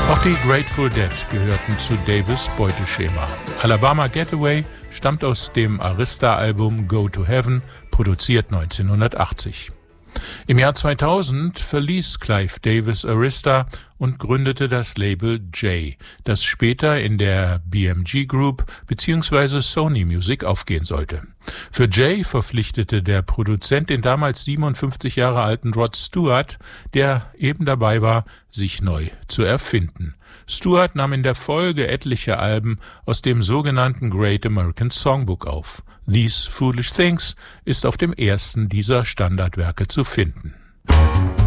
Auch die Grateful Dead gehörten zu Davis' Beuteschema. Alabama Getaway stammt aus dem Arista-Album Go to Heaven, produziert 1980. Im Jahr 2000 verließ Clive Davis Arista und gründete das Label J, das später in der BMG Group bzw. Sony Music aufgehen sollte. Für J verpflichtete der Produzent den damals 57 Jahre alten Rod Stewart, der eben dabei war, sich neu zu erfinden. Stewart nahm in der Folge etliche Alben aus dem sogenannten Great American Songbook auf. These Foolish Things ist auf dem ersten dieser Standardwerke zu finden.